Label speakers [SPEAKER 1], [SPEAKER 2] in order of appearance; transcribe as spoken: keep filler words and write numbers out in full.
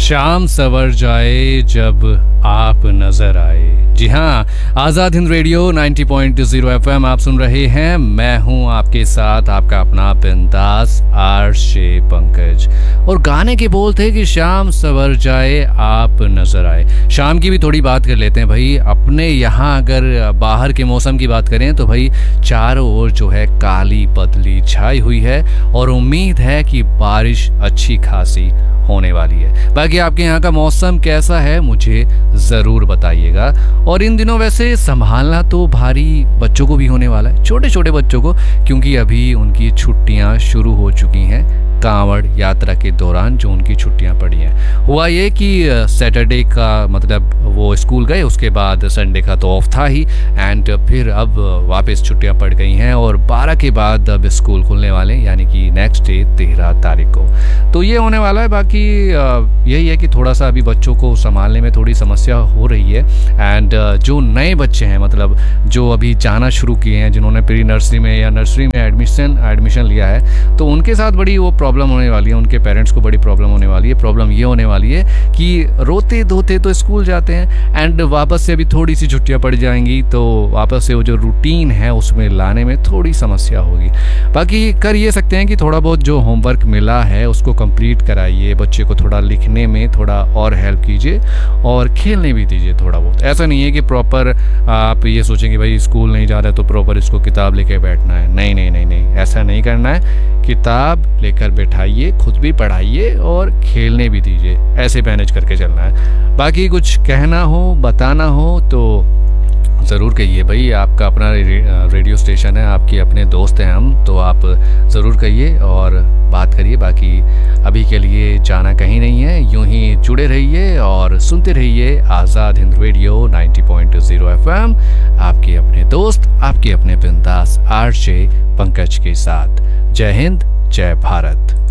[SPEAKER 1] शाम सवर जाए जब आप नजर आए। जी हाँ, आज़ाद हिंद रेडियो नब्बे पॉइंट ज़ीरो एफएम आप सुन रहे हैं। मैं हूँ आपके साथ आपका अपना बिंदास आरजे पंकज। और गाने के बोल थे कि शाम सवर जाए आप नजर आए। शाम की भी थोड़ी बात कर लेते हैं भाई। अपने यहाँ अगर बाहर के मौसम की बात करें तो भाई चारों ओर जो है काली बदली छाई हुई है और उम्मीद है कि बारिश अच्छी खासी होने वाली है। बाकी आपके यहाँ का मौसम कैसा है मुझे ज़रूर बताइएगा। और इन दिनों वैसे संभालना तो भारी बच्चों को भी होने वाला है, छोटे छोटे बच्चों को, क्योंकि अभी उनकी छुट्टियां शुरू हो चुकी हैं। कांवड़ यात्रा के दौरान जो उनकी छुट्टियां पड़ी हैं, हुआ ये कि सैटरडे का मतलब वो स्कूल गए, उसके बाद संडे का तो ऑफ था ही, एंड फिर अब वापस छुट्टियां पड़ गई हैं और बारह के बाद अब स्कूल खुलने वाले हैं, यानी कि नेक्स्ट डे तेरह तारीख को। तो ये होने वाला है। बाकी यही है कि थोड़ा सा अभी बच्चों को संभालने में थोड़ी समस्या हो रही है। एंड जो नए बच्चे हैं, मतलब जो अभी जाना शुरू किए हैं, जिन्होंने प्री नर्सरी में या नर्सरी में एडमिशन एडमिशन लिया है, तो उनके साथ बड़ी वो प्रॉब्लम होने वाली है। उनके पेरेंट्स को बड़ी प्रॉब्लम होने वाली है। प्रॉब्लम ये होने वाली है कि रोते धोते तो स्कूल जाते हैं एंड वापस से अभी थोड़ी सी छुट्टियां पड़ जाएंगी, तो वापस से वो जो रूटीन है उसमें लाने में थोड़ी समस्या होगी। बाकी कर ये सकते हैं कि थोड़ा बहुत जो होमवर्क मिला है उसको कंप्लीट कराइए, बच्चे को थोड़ा लिखने में थोड़ा और हेल्प कीजिए और खेलने भी दीजिए थोड़ा बहुत। ऐसा नहीं है कि प्रॉपर आप ये सोचेंगे भाई स्कूल नहीं जा रहा है तो प्रॉपर इसको किताब लेके बैठना है। नहीं नहीं नहीं नहीं ऐसा नहीं करना है। किताब लेकर बैठाइए, खुद भी पढ़ाइए और खेलने भी दीजिए। ऐसे मैनेज करके चलना है। बाकी कुछ कहना हो, बताना हो तो ज़रूर कहिए भाई। आपका अपना रेडियो स्टेशन है, आपके अपने दोस्त हैं हम, तो आप ज़रूर कहिए और बात करिए। बाकी अभी के लिए जाना कहीं नहीं है, यूं ही जुड़े रहिए और सुनते रहिए आज़ाद हिंद रेडियो नब्बे पॉइंट ज़ीरो एफएम, आपके अपने दोस्त, आपके अपने बिंदास आरजे पंकज के साथ। जय हिंद, जय भारत।